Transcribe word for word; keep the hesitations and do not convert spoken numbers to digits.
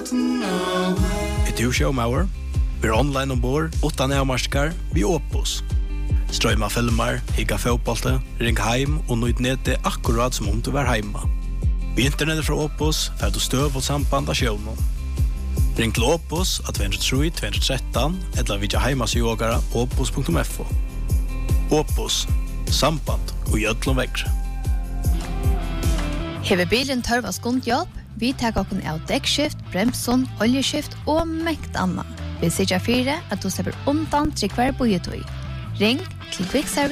Ett husshowmauer. Vi är online ombord, utan avmarskar, vi Opus. Strömma filmer, higga fotbollte, ring heim och nøyd nete akkurat som om du var hemma. Vi internetet fra Opus, för du støv og samband av sjøvnen. Ring til Opus at två tre två ett tre eller vidja heimas yogara opus punktum f o. Opus, samband og gjødlom vekkre. Hever bilen tørva skundhjelp, vi tar okken av dekkskift, bremson, oljeskift og mekt anna. Vi sier fire at du slipper undan til hver bojetøy. Ring til Quick Service